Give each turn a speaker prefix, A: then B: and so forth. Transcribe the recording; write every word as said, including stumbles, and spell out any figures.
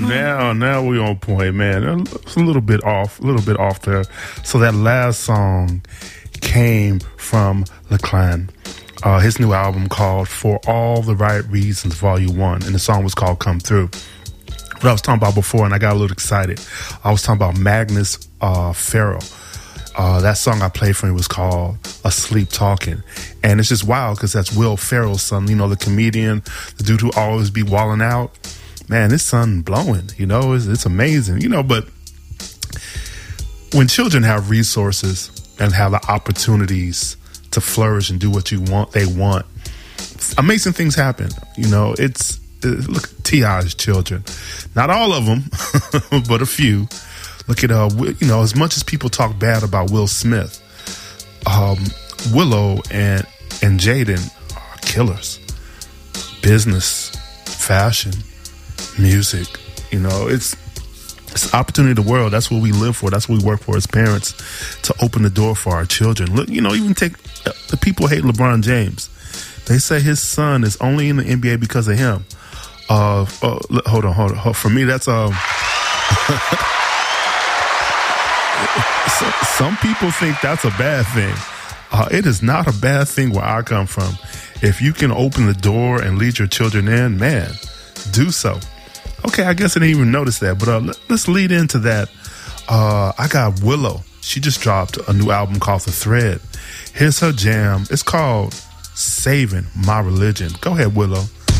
A: now, now we on point, man. It's a little bit off, a little bit off there. So that last song came from LaClan. Uh, his new album called For All the Right Reasons, Volume One, and the song was called Come Through. What I was talking about before, and I got a little excited. I was talking about Magnus uh, Farrell. Uh, that song I played for him was called Asleep Talking. And it's just wild because that's Will Ferrell's son, you know, the comedian, the dude who always be walling out. Man, this son blowing, you know, it's, it's amazing, you know, but when children have resources and have the opportunities to flourish and do what you want, they want, amazing things happen. You know, it's, it, look at T I's children. Not all of them, but a few. Look at, uh, you know, as much as people talk bad about Will Smith, um, Willow and and Jaden are killers. Business, fashion, music, you know, it's it's opportunity of the world. That's what we live for. That's what we work for as parents, to open the door for our children. Look, you know, even take uh, the people hate LeBron James. They say his son is only in the N B A because of him. Uh, uh hold on, hold on. For me, that's um. So, some people think that's a bad thing. Uh, it is not a bad thing where I come from. If you can open the door and lead your children in, man, do so. Okay, I guess I didn't even notice that, but uh, let, let's lead into that. Uh, I got Willow. She just dropped a new album called The Thread. Here's her jam. It's called Saving My Religion. Go ahead, Willow.